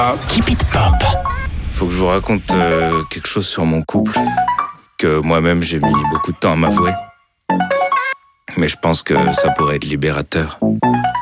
Keep it pop. Faut que je vous raconte quelque chose sur mon couple que moi-même j'ai mis beaucoup de temps à m'avouer. Mais je pense que ça pourrait être libérateur.